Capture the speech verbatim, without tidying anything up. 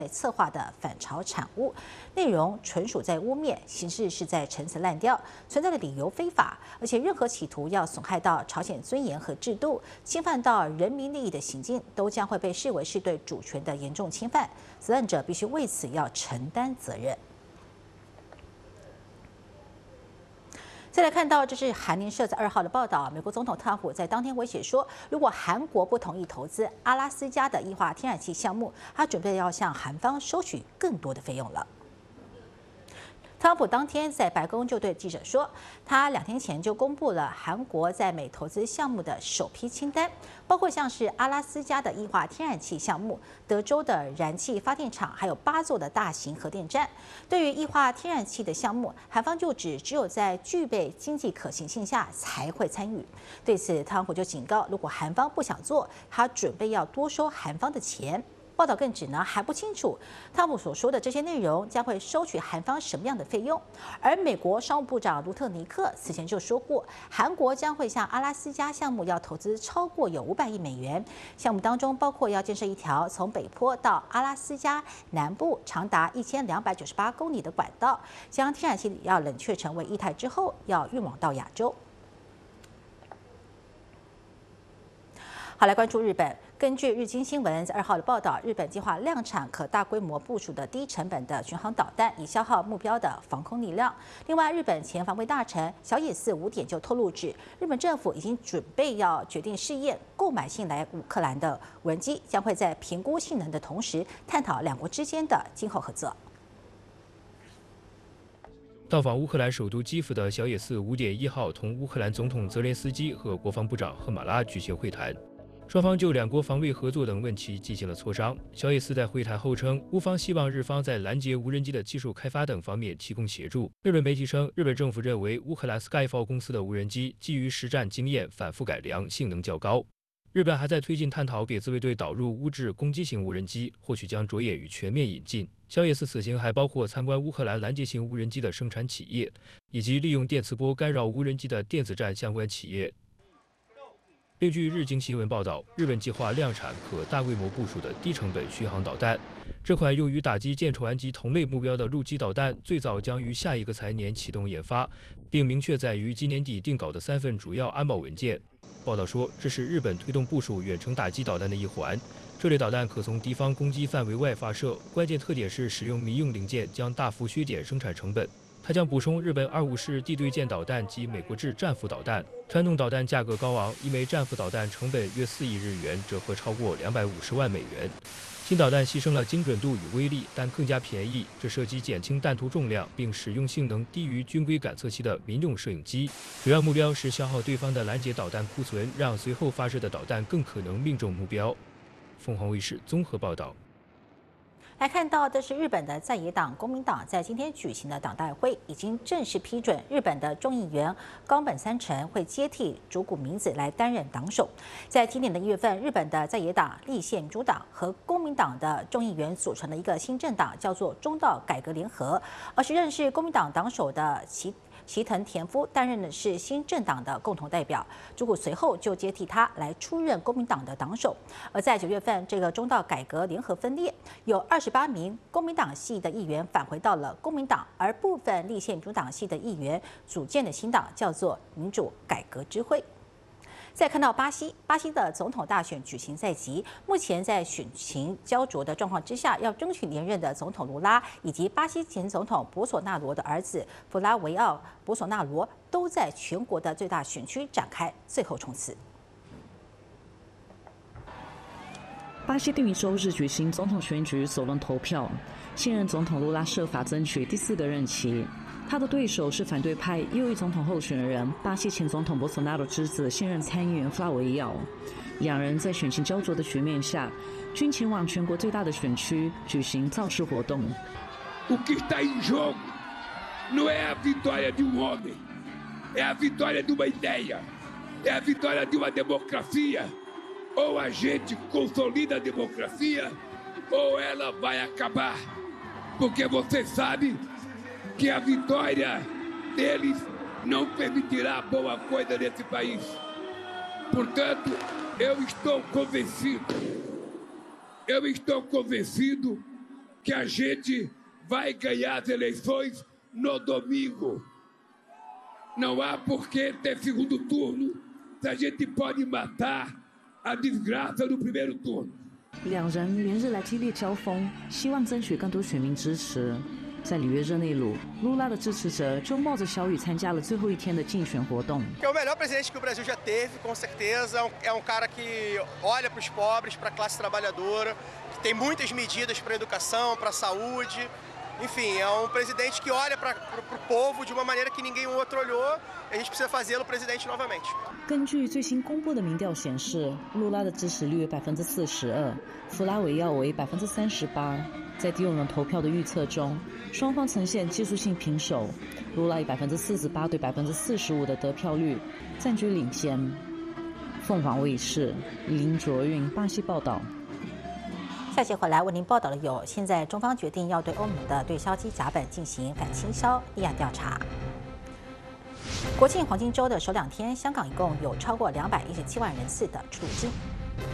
策划的反朝产物，内容纯属在污蔑，形式是在陈词滥调，存在的理由非法，而且任何企图要损害到朝鲜尊严和制度、侵犯到人民利益的行径，都将会被视为是对主权的严重侵犯，责任者必须为此要承担责任。 再来看到，这是韩联社在二号的报道，美国总统特朗普在当天威胁说，如果韩国不同意投资阿拉斯加的液化天然气项目，他准备要向韩方收取更多的费用了。 特朗普当天在白宫就对记者说，他两天前就公布了韩国在美投资项目的首批清单，包括像是阿拉斯加的液化天然气项目、德州的燃气发电厂，还有八座的大型核电站。对于液化天然气的项目，韩方就指只有在具备经济可行性下才会参与。对此，特朗普就警告，如果韩方不想做，他准备要多收韩方的钱。 报道更指呢，还不清楚特朗普所说的这些内容将会收取韩方什么样的费用。而美国商务部长卢特尼克此前就说过，韩国将会向阿拉斯加项目要投资超过有五百亿美元，项目当中包括要建设一条从北坡到阿拉斯加南部长达一千两百九十八公里的管道，将天然气要冷却成为液态之后，要运往到亚洲。 好，来关注日本。根据日经新闻在二号的报道，日本计划量产可大规模部署的低成本的巡航导弹，以消耗目标的防空力量。另外，日本前防卫大臣小野寺五点就透露指，日本政府已经准备要决定试验购买信来乌克兰的无人机，将会在评估性能的同时，探讨两国之间的今后合作。 到访乌克兰首都基辅的小野寺五点一号同乌克兰总统泽连斯基和国防部长赫马拉举行会谈，双方就两国防卫合作等问题进行了磋商。小野寺在会谈后称，乌方希望日方在拦截无人机的技术开发等方面提供协助。日本媒体称，日本政府认为乌克兰 Skyfall 公司的无人机基于实战经验反复改良，性能较高。 日本还在推进探讨给自卫队导入乌制攻击型无人机，或许将着眼于全面引进。小野寺此行还包括参观乌克兰拦截型无人机的生产企业，以及利用电磁波干扰无人机的电子战相关企业。另据日经新闻报道，日本计划量产可大规模部署的低成本巡航导弹。这款用于打击舰船及同类目标的陆基导弹，最早将于下一个财年启动研发，并明确在于今年底定稿的三份主要安保文件。 报道说，这是日本推动部署远程打击导弹的一环。这类导弹可从敌方攻击范围外发射，关键特点是使用民用零件将大幅削减生产成本。它将补充日本二五式地对舰导弹及美国制战斧导弹。传统导弹价格高昂，一枚战斧导弹成本约四亿日元，折合超过两百五十万美元。新导弹牺牲了精准度与威力，但更加便宜。这涉及减轻弹头重量，并使用性能低于军规感测器的民用摄影机。主要目标是消耗对方的拦截导弹库存，让随后发射的导弹更可能命中目标。凤凰卫视综合报道。 来看到的是日本的在野党公民党在今天举行的党代会，已经正式批准日本的众议员冈本三成会接替竹谷明子来担任党首。在今年的一月份，日本的在野党立宪民主党和公民党的众议员组成了一个新政党，叫做中道改革联合，而时任是公民党党首的其。 齐藤田夫担任的是新政党的共同代表，竹谷随后就接替他来出任公民党的党首。而在九月份，这个中道改革联合分裂，有二十八名公民党系的议员返回到了公民党，而部分立宪民主党系的议员组建的新党叫做民主改革之会。 再看到巴西，巴西的总统大选举行在即，目前在选情焦灼的状况之下，要争取连任的总统卢拉以及巴西前总统博索纳罗的儿子弗拉维奥·博索纳罗都在全国的最大选区展开最后冲刺。 巴西第一周日举行总统选举首轮投票，现任总统卢拉设法争取第四个任期。 他的对手是反对派右翼总统候选人巴西前总统博索纳罗之子现任参议员弗拉维奥，两人在选情焦灼的局面下，均前往全国最大的选区举行造势活动。 O que está em jogo não é a vitória de um homem, é a vitória de uma ideia, é a vitória de uma democracia. Ou a gente consolida a democracia, ou ela vai acabar, porque você sabe. Que a vitória deles não permitirá boa coisa nesse país. Portanto, eu estou convencido, eu estou convencido que a gente vai ganhar as eleições no domingo. Não há por que ter segundo turno se a gente pode matar a desgraça no primeiro turno. 两人连日来激烈交锋，希望争取更多选民支持。在里约热内卢，卢拉的支持者就冒着小雨参加了最后一天的竞选活动。 É o melhor presidente que o Brasil já teve, com certeza. É um cara que olha para os pobres, para a classe trabalhadora, que tem muitas medidas para a educação, para a saúde. Enfim, é um presidente que olha para o povo de uma maneira que ninguém outro olhou. A gente precisa fazê-lo presidente novamente. 根据最新公布的民调显示，卢拉的支持率为百分之四十二，弗拉维奥为百分之三十八。在第五轮投票的预测中，双方呈现技术性平手，卢拉以百分之四十八对百分之四十五的得票率占据领先。凤凰卫视林卓韵巴西报道。 下节回来为您报道的有：现在中方决定要对欧盟的对硝基甲苯进行反倾销立案调查。国庆黄金周的首两天，香港一共有超过两百一十七万人次的出境。